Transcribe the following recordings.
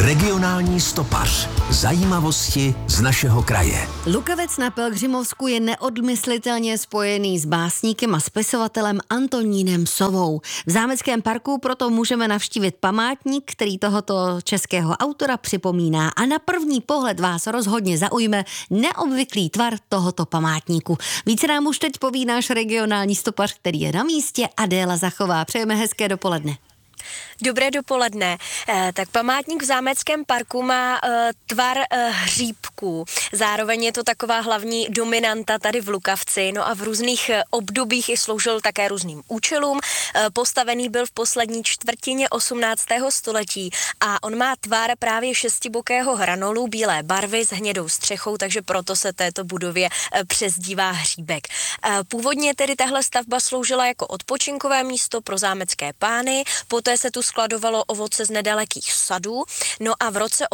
Regionální stopař. Zajímavosti z našeho kraje. Lukavec na Pelhřimovsku je neodmyslitelně spojený s básníkem a spisovatelem Antonínem Sovou. V zámeckém parku proto můžeme navštívit památník, který tohoto českého autora připomíná, a na první pohled vás rozhodně zaujme neobvyklý tvar tohoto památníku. Více nám už teď poví náš regionální stopař, který je na místě, Adéla Zachová. Přejeme hezké dopoledne. Dobré dopoledne. Tak památník v zámeckém parku má tvar hříbků. Zároveň je to taková hlavní dominanta tady v Lukavci. No a v různých obdobích i sloužil také různým účelům. Postavený byl v poslední čtvrtině 18. století a on má tvar právě šestibokého hranolu bílé barvy s hnědou střechou, takže proto se této budově přezdívá hříbek. Původně tedy tahle stavba sloužila jako odpočinkové místo pro zámecké pány, poté se tu skladovalo ovoce z nedalekých sadů. No a v roce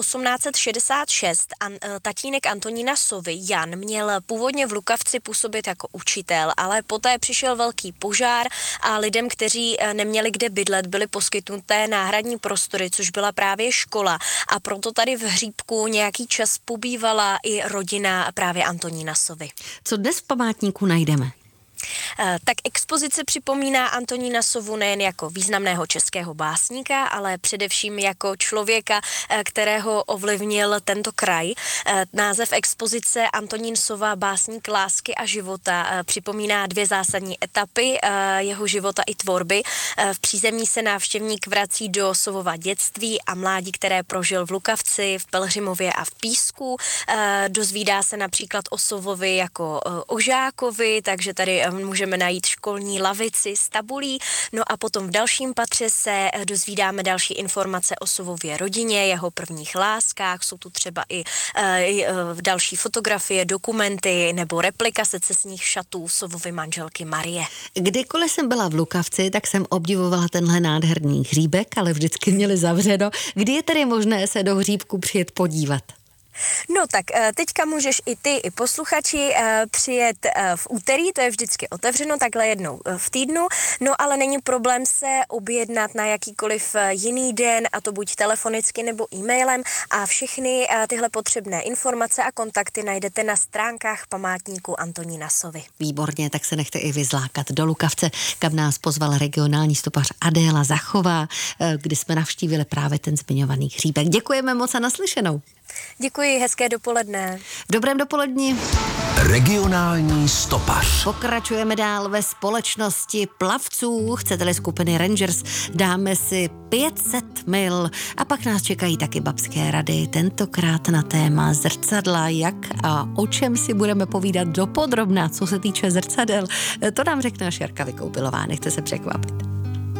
1866 tatínek Antonína Sovy, Jan, měl původně v Lukavci působit jako učitel, ale poté přišel velký požár a lidem, kteří neměli kde bydlet, byly poskytnuté náhradní prostory, což byla právě škola. A proto tady v hříbku nějaký čas pobývala i rodina právě Antonína Sovy. Co dnes v památníku najdeme? Tak expozice připomíná Antonína Sovu nejen jako významného českého básníka, ale především jako člověka, kterého ovlivnil tento kraj. Název expozice Antonín Sova, básník lásky a života, připomíná dvě zásadní etapy jeho života i tvorby. V přízemí se návštěvník vrací do Sovova dětství a mládí, které prožil v Lukavci, v Pelhřimově a v Písku. Dozvídá se například o Sovovi jako o žákovi, takže tady můžeme najít školní lavici s tabulí. No a potom v dalším patře se dozvídáme další informace o Sovově rodině, jeho prvních láskách. Jsou tu třeba i další fotografie, dokumenty nebo replika secesních šatů Sovovy manželky Marie. Kdykoliv jsem byla v Lukavci, tak jsem obdivovala tenhle nádherný hříbek, ale vždycky měli zavřeno. Kdy je tedy možné se do hříbku přijet podívat? No tak teďka můžeš i ty, i posluchači přijet v úterý, to je vždycky otevřeno, takhle jednou v týdnu, no ale není problém se objednat na jakýkoliv jiný den, a to buď telefonicky nebo e-mailem, a všechny tyhle potřebné informace a kontakty najdete na stránkách památníku Antonína Sovy. Výborně, tak se nechte i vyzlákat do Lukavce, kam nás pozval regionální stopař Adéla Zachová, kdy jsme navštívili právě ten zmiňovaný hříbek. Děkujeme moc a naslyšenou. Děkuji, hezké dopoledne. V dobrém dopoledni. Regionální stopař. Pokračujeme dál ve společnosti plavců. Chcete-li skupiny Rangers, dáme si 500 mil a pak nás čekají taky babské rady. Tentokrát na téma zrcadla, jak a o čem si budeme povídat dopodrobna, co se týče zrcadel. To nám řekne Šárka Vykoupilová, nechte se překvapit.